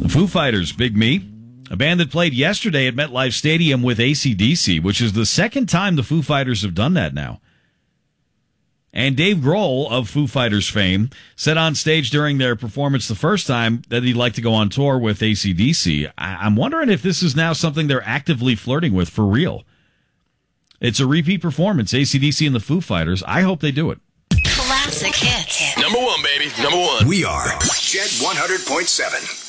The Foo Fighters, Big Me, a band that played yesterday at MetLife Stadium with AC/DC, which is the second time the Foo Fighters have done that now. And Dave Grohl of Foo Fighters fame said on stage during their performance the first time that he'd like to go on tour with AC/DC. I'm wondering if this is now something they're actively flirting with for real. It's a repeat performance, AC/DC and the Foo Fighters. I hope they do it. Classic hits. Number one, baby. Number one. We are Jet 100.7.